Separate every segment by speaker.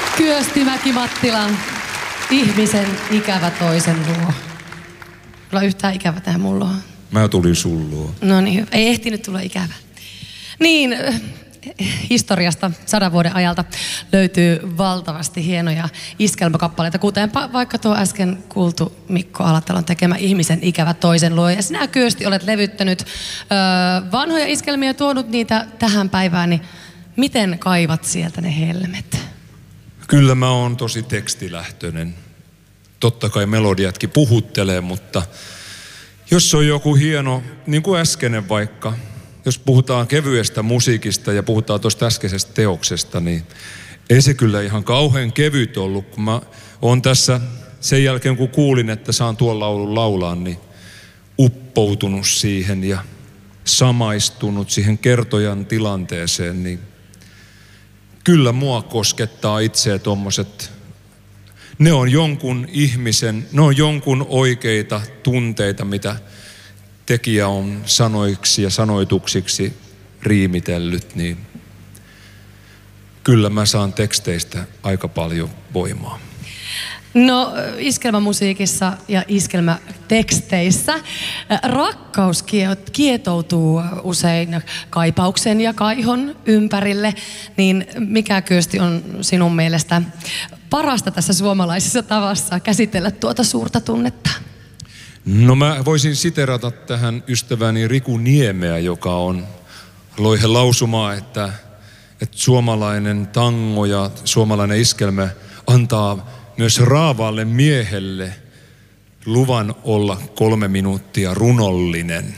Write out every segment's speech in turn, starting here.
Speaker 1: Kyösti Mäki-Mattila, ihmisen ikävä toisen luo. Mulla on yhtään ikävä tähän mun luo.
Speaker 2: Mä tulin sun luo.
Speaker 1: No niin, ei ehtinyt tulla ikävä. Niin, historiasta 100 vuoden ajalta löytyy valtavasti hienoja iskelmäkappaleita, kuten vaikka tuo äsken kuultu Mikko Alatalon tekemä Ihmisen ikävä toisen luo. Ja sinä Kyösti olet levyttänyt vanhoja iskelmiä ja tuonut niitä tähän päivään, niin miten kaivat sieltä ne helmet?
Speaker 2: Kyllä mä oon tosi tekstilähtöinen. Totta kai melodiatkin puhuttelee, mutta jos on joku hieno, niin kuin äskeinen vaikka, jos puhutaan kevyestä musiikista ja puhutaan tuosta äskeisestä teoksesta, niin ei se kyllä ihan kauhean kevyt ollut, kun mä oon tässä sen jälkeen, kun kuulin, että saan tuon laulun laulaa, niin uppoutunut siihen ja samaistunut siihen kertojan tilanteeseen, niin kyllä mua koskettaa itseä tommoset. Ne on jonkun ihmisen, ne on jonkun oikeita tunteita, mitä tekijä on sanoiksi ja sanoituksiksi riimitellyt, niin kyllä mä saan teksteistä aika paljon voimaa.
Speaker 1: No, iskelmämusiikissa ja iskelmäteksteissä rakkaus kietoutuu usein kaipauksen ja kaihon ympärille, niin mikä Kyösti on sinun mielestä parasta tässä suomalaisessa tavassa käsitellä tuota suurta tunnetta?
Speaker 2: No mä voisin siterata tähän ystäväni Riku Niemeä, joka on loihe lausumaa, että suomalainen tango ja suomalainen iskelmä antaa myös raavaalle miehelle luvan olla 3 minuuttia runollinen.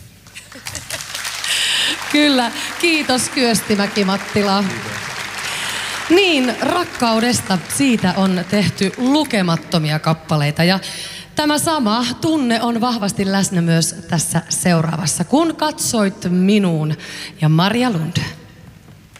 Speaker 1: Kyllä, kiitos Kyösti Mäki-Mattila. Niin, rakkaudesta siitä on tehty lukemattomia kappaleita ja tämä sama tunne on vahvasti läsnä myös tässä seuraavassa. Kun katsoit minuun ja Marja Lund.